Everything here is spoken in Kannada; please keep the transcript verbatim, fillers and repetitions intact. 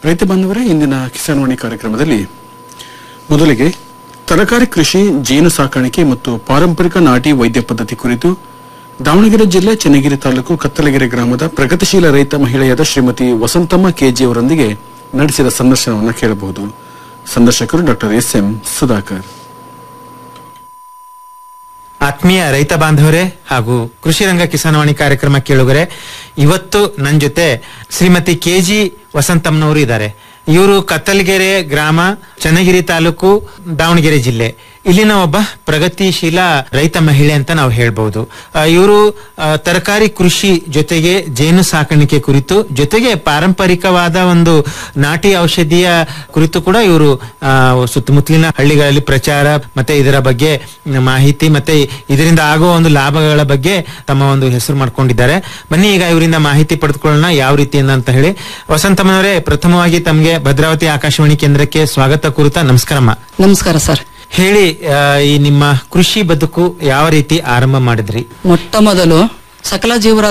ರೈತ ಬಾಂಧವರೇ, ಇಂದಿನ ಕಿಸಾನ್ವಾಣಿ ಕಾರ್ಯಕ್ರಮದಲ್ಲಿ ಮೊದಲಿಗೆ ತರಕಾರಿ ಕೃಷಿ, ಜೇನು ಸಾಕಾಣಿಕೆ ಮತ್ತು ಪಾರಂಪರಿಕ ನಾಟಿ ವೈದ್ಯ ಪದ್ಧತಿ ಕುರಿತು ದಾವಣಗೆರೆ ಜಿಲ್ಲೆ ಚನ್ನಗಿರಿ ತಾಲೂಕು ಕತ್ತಲಗೆರೆ ಗ್ರಾಮದ ಪ್ರಗತಿಶೀಲ ರೈತ ಮಹಿಳೆಯಾದ ಶ್ರೀಮತಿ ವಸಂತಮ್ಮ ಕೆಜಿ ಅವರೊಂದಿಗೆ ನಡೆಸಿದ ಸಂದರ್ಶನವನ್ನು ಕೇಳಬಹುದು. ಸಂದರ್ಶಕರು ಡಾಕ್ಟರ್ ಎಸ್ ಎಂ ಸುಧಾಕರ್. ಆತ್ಮೀಯ ರೈತ ಬಾಂಧವರೇ ಹಾಗೂ ಕೃಷಿ ರಂಗ ಕಿಸಾನವಾಣಿ ಕಾರ್ಯಕ್ರಮ ಕೇಳುಗರೆ, ಇವತ್ತು ನನ್ನ ಜೊತೆ ಶ್ರೀಮತಿ ಕೆಜಿ ವಸಂತಮ್ಮನವರು ಇದ್ದಾರೆ. ಇವರು ಕತ್ತಲಗೆರೆ ಗ್ರಾಮ, ಚನ್ನಗಿರಿ ತಾಲೂಕು, ದಾವಣಗೆರೆ ಜಿಲ್ಲೆ. ಇಲ್ಲಿನ ಒಬ್ಬ ಪ್ರಗತಿಶೀಲ ರೈತ ಮಹಿಳೆ ಅಂತ ನಾವು ಹೇಳ್ಬಹುದು. ಇವರು ತರಕಾರಿ ಕೃಷಿ ಜೊತೆಗೆ ಜೇನು ಸಾಕಾಣಿಕೆ ಕುರಿತು, ಜೊತೆಗೆ ಪಾರಂಪರಿಕವಾದ ಒಂದು ನಾಟಿ ಔಷಧಿಯ ಕುರಿತು ಕೂಡ ಇವರು ಸುತ್ತಮುತ್ತಲಿನ ಹಳ್ಳಿಗಳಲ್ಲಿ ಪ್ರಚಾರ ಮತ್ತೆ ಇದರ ಬಗ್ಗೆ ಮಾಹಿತಿ ಮತ್ತೆ ಇದರಿಂದ ಆಗುವ ಒಂದು ಲಾಭಗಳ ಬಗ್ಗೆ ತಮ್ಮ ಒಂದು ಹೆಸರು ಮಾಡ್ಕೊಂಡಿದ್ದಾರೆ. ಬನ್ನಿ ಈಗ ಇವರಿಂದ ಮಾಹಿತಿ ಪಡೆದುಕೊಳ್ಳೋಣ ಯಾವ ರೀತಿಯಿಂದ ಅಂತ ಹೇಳಿ. ವಸಂತಮ್ಮನವರೇ, ಪ್ರಥಮವಾಗಿ ತಮಗೆ ಭದ್ರಾವತಿ ಆಕಾಶವಾಣಿ ಕೇಂದ್ರಕ್ಕೆ ಸ್ವಾಗತ ಕೋರುತ್ತಾ ನಮಸ್ಕಾರಮ್ಮ. ನಮಸ್ಕಾರ ಸರ್. ಹೇಳಿ, ಈ ನಿಮ್ಮ ಕೃಷಿ ಬದುಕು ಯಾವ ರೀತಿ ಆರಂಭ ಮಾಡಿದ್ರಿ? ಮೊಟ್ಟ ಮೊದಲು ಸಕಲ ಜೀವರ